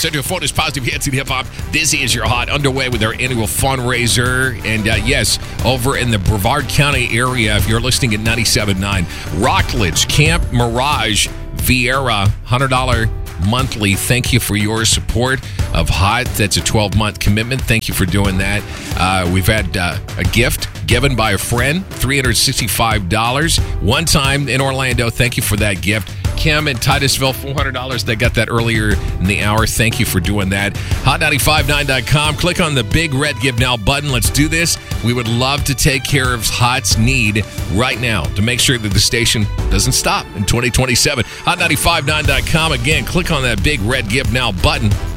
Central Florida's positive hits and hip-hop. This is your hot underway with our annual fundraiser. And yes, over in the Brevard County area, if you're listening at 97.9, Rockledge, Camp Mirage, Vieira, $100 monthly. Thank you for your support of HOT. That's a 12-month commitment. Thank you for doing that. We've had a gift given by a friend, $365. One time in Orlando. Thank you for that gift. Kim in Titusville, $400. They got that earlier in the hour. Thank you for doing that. Hot959.com. Click on the big red Give Now button. Let's do this. We would love to take care of Hot's need right now to make sure that the station doesn't stop in 2027. Hot959.com. Again, click on that big red Give Now button.